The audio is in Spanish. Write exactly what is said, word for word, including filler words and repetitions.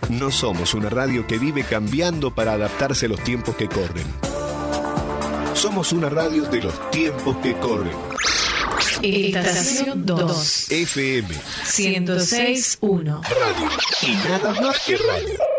No somos una radio que vive cambiando para adaptarse a los tiempos que corren. Somos una radio de los tiempos que corren. Estación dos. F M ciento seis punto uno. Radio. Y nada más que radio.